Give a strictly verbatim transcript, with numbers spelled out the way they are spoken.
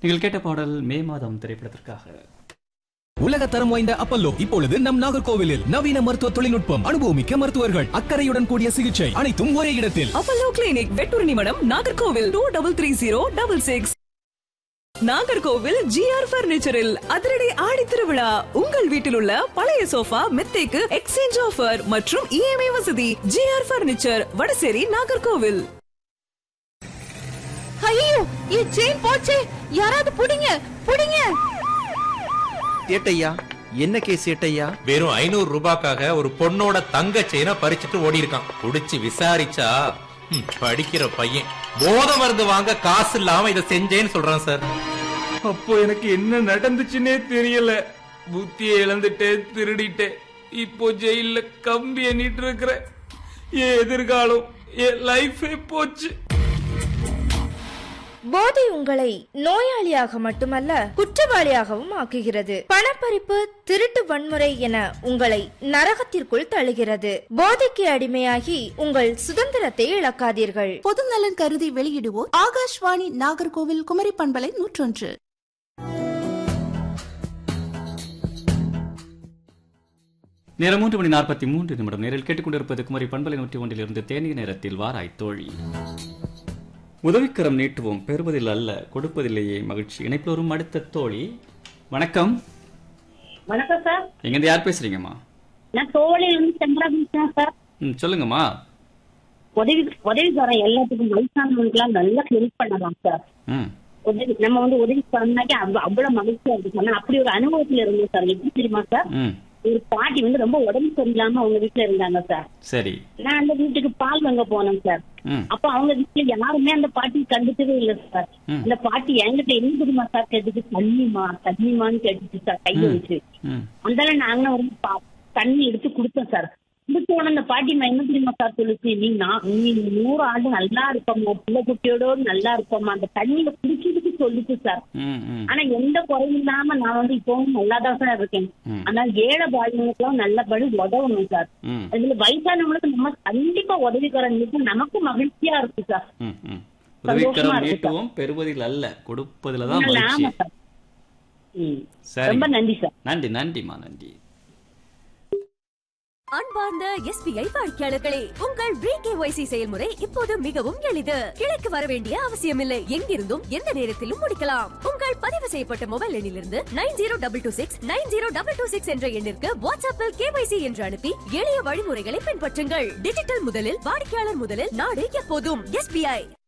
நீங்கள் கேட்ட பாடல் மே மாதம் திரைப்படத்திற்காக. உலக தரம் வாய்ந்த அப்பல்லோ இப்பொழுது நம் நாகர்கோவிலில் நவீன மருத்துவ தொழில்நுட்பம், அனுபவமிக்க மருத்துவர்கள், அக்கறையுடன் கூடிய சிகிச்சை, அனைத்தும் ஒரே இடத்தில். அப்பல்லோ கிளினிக், வெட்டூர் நிமிடம், Nagercoil. Two double three zero double six. Nagercoil GR பர்னிச்சரில் அதிரடி ஆடி திருவிழா. உங்கள் வீட்டில் உள்ள பழைய சோஃபா மெத்தைக்கு எக்ஸ்சேஞ்ச் ஆஃபர் மற்றும் இஎம்ஐ வசதி. GR furniture, Vadasery, Nagercoil. ஐயோ, என் செயின் போச்சே, யாராவது புடிங்க புடிங்க. சேட்டையா, என்ன கேஸ் சேட்டையா? வெறும் ஐநூறு ரூபாய்க்காக ஒரு பொண்ணோட தங்க செயினை பறிச்சுட்டு ஓடி இருக்கான். குடிச்சு விசாரிச்சா படிக்கிற பையன் போத மருந்து வாங்க காசு இல்லாம இதை செஞ்சேன்னு சொல்றான் சார். அப்போ எனக்கு என்ன நடந்துச்சுன்னே தெரியல. புத்தியை இழந்துட்டேன், திருடிட்டேன். இப்போ ஜெயில கம்பி எண்ணிட்டு இருக்கிற என் எதிர்காலம், என் லைஃபே போச்சு. போதை உங்களை நோயாளியாக மட்டுமல்ல குற்றவாளியாகவும் ஆக்குகிறது. பணப்பறிப்பு, திருட்டு, வன்முறை என உங்களை நரகத்திற்குள் தள்ளுகிறது. போதைக்கு அடிமையாகி உங்கள் சுதந்திரத்தை இழக்காதீர்கள். பொது நலன் கருதி வெளியிடுவோர் ஆகாஷ்வாணி நாகர்கோவில் குமரி பண்பலை நூற்றொன்று. நேரம் மூன்று மணி நாற்பத்தி மூன்று நிமிடம். நேரில் கேட்டுக்கொண்டிருப்பது குமரி பண்பலை நூற்றி ஒன்றில் இருந்து தேனிய நேரத்தில் வாராய் தோழி. உதவிக்கரம் நீட்டுவோம், பெறுவதில் அல்ல கொடுப்பதிலேயே மகிழ்ச்சி. இணைப்பில் வரும் அடுத்த தோழி. வணக்கம். வணக்கம் சார். எங்க யார் பேசுறீங்கம்மா? நான் தோழில இருந்து சந்திரா பேசுறேன் சார். ம், சொல்லுங்கம்மா. உதவி உதவிக்காரன் எல்லாத்துக்கும் வயசானவங்களுக்கு எல்லாம் நல்லா ஹெல்ப் பண்ணலாம் சார். ம், உதவி நம்ம வந்து உதவி பண்ணாக்கி அவ்வளவு மகிழ்ச்சியா இருக்கு சார். அப்படி ஒரு அனுபவத்துல இருந்தோம் சார். எப்படி தெரியுமா சார், ம், ஒரு பாட்டி வந்து ரொம்ப உடம்பு சரியில்லாம அவங்க வீட்டுல இருந்தாங்க சார். சரி. நான் அந்த வீட்டுக்கு பால் வாங்க போனேன் சார். அப்ப அவங்க வீட்டுல யாருமே அந்த பாட்டி கண்டுக்கவே இல்லை சார். அந்த பாட்டி என்கிட்ட என்ன தெரியுமா சார் கேட்டுச்சு, தண்ணிமா தண்ணிமான்னு கேட்டுச்சு சார் கையை வச்சு. அந்த நாங்க ஒரு தண்ணி எடுத்து கொடுத்தோம் சார். கொடுத்த உடனே அந்த பாட்டி என்ன தெரியுமா சார் சொல்லுச்சு, நீ நான் நீ நூறு ஆண்டு நல்லா இருப்போமா, பிள்ளை குட்டியோட நல்லா இருப்போமா, அந்த தண்ணியில குடிக்கிறதுக்கு சொல்லிச்சு சார். ஆனா எந்த குறையும் இல்லாம நான் வந்து இப்பவும் நல்லாதான் சார் இருக்கேன். அதனால ஏழை பாலிகளுக்கு எல்லாம் நல்லபடி உதவணும் சார். அதுல வயசானவங்களுக்கு நம்ம கண்டிப்பா உதவிக்கரம் நமக்கு மகிழ்ச்சியா இருக்கு சார். உதவிக்கரம் நீட்டுவோம், பெறுவதில் அல்ல கொடுப்பதில்தான் மகிழ்ச்சி. ரொம்ப நன்றி சார். நன்றி நன்றிமா நன்றி. அன்பார்ந்த எஸ்பிஐ வாடிக்கையாளர்களே, உங்கள் பிகேஒய்சி செயல்முறை இப்போது மிகவும் எளிது. கிளைக்கு வர வேண்டிய அவசியமில்லை. எங்கிருந்தும் எந்த நேரத்திலும் முடிக்கலாம். உங்கள் பதிவு செய்யப்பட்ட மொபைல் எண்ணிலிருந்து nine zero double two six nine zero double two six என்ற எண்ணிற்கு வாட்ஸ்அப்பில் கேஒய்சி என்று அனுப்பி எளிய வழிமுறைகளை பின்பற்றுங்கள். டிஜிட்டல் முதலில், வாடிக்கையாளர் முதலில், நாடு எப்போதும் எஸ்பிஐ.